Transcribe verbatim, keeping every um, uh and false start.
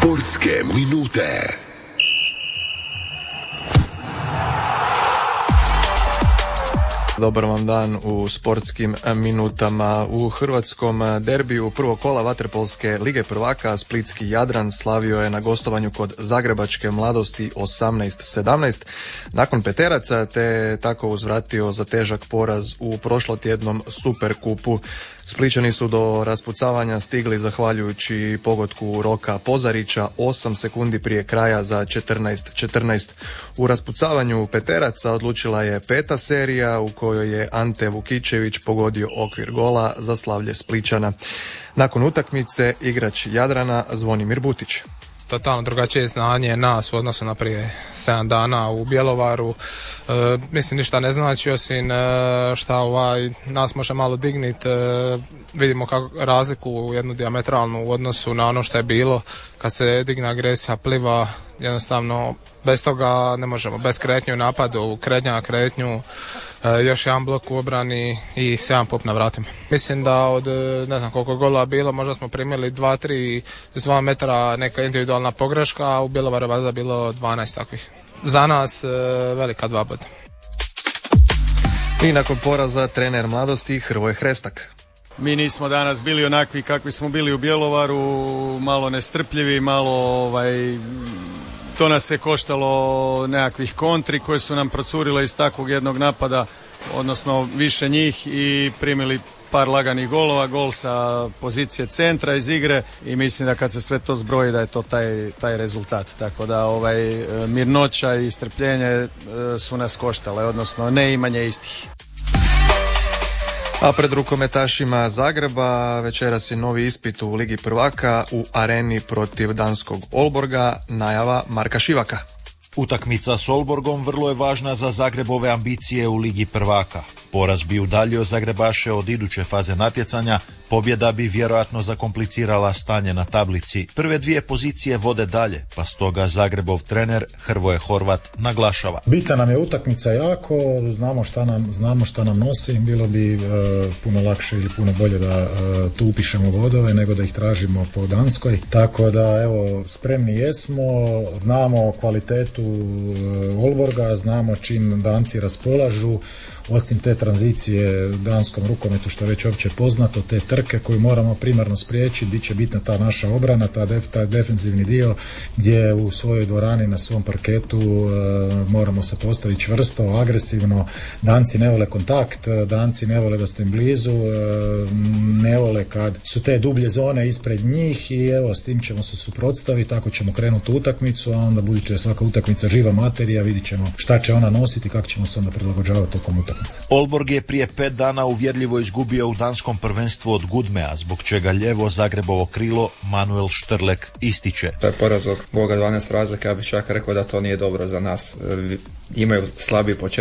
Sportske minute. Dobar vam dan u sportskim minutama. U hrvatskom derbiju prvog kola vaterpolske lige prvaka splitski Jadran slavio je na gostovanju kod zagrebačke Mladosti osamnaest sedamnaest nakon peteraca, te tako uzvratio za težak poraz u prošlotjednom Superkupu. Splićani su do raspucavanja stigli zahvaljujući pogodku Roka Pozarića osam sekundi prije kraja za četrnaest četrnaest. U raspucavanju peteraca odlučila je peta serija u kojoj je Ante Vukičević pogodio okvir gola za slavlje Splićana. Nakon utakmice igrač Jadrana Zvonimir Butić. Totalno drugačije znanje nas u odnosu na prije sedam dana u Bjelovaru. E, mislim ništa ne znači osim e, šta ovaj, nas može malo digniti. E, vidimo kako razliku jednu dijametralnu u odnosu na ono što je bilo kad se digne agresija, pliva. Jednostavno bez toga ne možemo, bez kretnje u napadu, kretnja na kretnju, e, još jedan blok u obrani i sedam pop na vratima. Mislim da od ne znam koliko golova bilo, možda smo primili dva tri s dva metra neka individualna pogreška, a u Bjelovaru valjda bilo dvanaest takvih. Za nas e, velika dva boda. I nakon poraza trener Mladosti Hrvoje Hrestak. Mi nismo danas bili onakvi kakvi smo bili u Bjelovaru, malo nestrpljivi, malo ovaj, to nas je koštalo nekakvih kontri koje su nam procurile iz takvog jednog napada, odnosno više njih, i primili par laganih golova, gol sa pozicije centra iz igre i mislim da kad se sve to zbroji da je to taj, taj rezultat. Tako da ovaj, mirnoća i strpljenje su nas koštale, odnosno neimanje istih. A pred rukometašima Zagreba večeras je novi ispit u Ligi prvaka u Areni protiv danskog Olborga, najava Marka Šivaka. Utakmica s Olborgom vrlo je važna za Zagrebove ambicije u Ligi prvaka. Poraz bi udaljio Zagrebaše od iduće faze natjecanja, pobjeda bi vjerojatno zakomplicirala stanje na tablici. Prve dvije pozicije vode dalje, pa stoga Zagrebov trener Hrvoje Horvat naglašava. Bitna nam je utakmica jako, znamo šta nam, znamo šta nam nosi, bilo bi e, puno lakše ili puno bolje da e, tu upišemo bodove nego da ih tražimo po Danskoj. Tako da evo, spremni jesmo, znamo kvalitetu e, Olborga, znamo čim Danci raspolažu. Osim te tranzicije danskom rukometu što je već opće poznato, te trke koju moramo primarno spriječiti, bit će bitna ta naša obrana, ta def, taj defensivni dio gdje u svojoj dvorani na svom parketu e, moramo se postaviti čvrsto, agresivno. Danci ne vole kontakt, Danci ne vole da ste im blizu, e, ne vole kad su te dublje zone ispred njih i evo s tim ćemo se suprotstaviti, tako ćemo krenuti u utakmicu, a onda budući je svaka utakmica živa materija, vidit ćemo šta će ona nositi i kako ćemo se onda prilagođavati tokom utakmice. Olborg je prije pet dana uvjerljivo izgubio u danskom prvenstvu od Gudmea, zbog čega ljevo Zagrebovo krilo Manuel Štrlek ističe. To je poraz od dvanaest razlike, ja bih čak rekao da to nije dobro za nas. Imaju slabiji početak